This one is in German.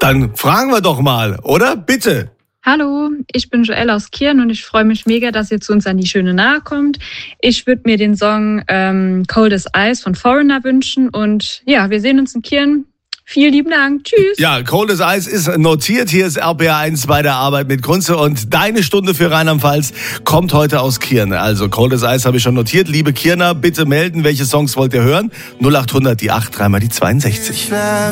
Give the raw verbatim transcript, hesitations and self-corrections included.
dann fragen wir doch mal, oder? Bitte. Hallo, ich bin Joelle aus Kirn und ich freue mich mega, dass ihr zu uns an die schöne Nahe kommt. Ich würde mir den Song ähm, Cold as Ice von Foreigner wünschen und ja, wir sehen uns in Kirn. Vielen lieben Dank. Tschüss. Ja, Cold as Ice ist notiert. Hier ist R P R eins bei der Arbeit mit Kunze und deine Stunde für Rheinland-Pfalz kommt heute aus Kirn. Also Cold as Ice habe ich schon notiert. Liebe Kirner, bitte melden, welche Songs wollt ihr hören? null acht hundert, die acht, dreimal die zweiundsechzig.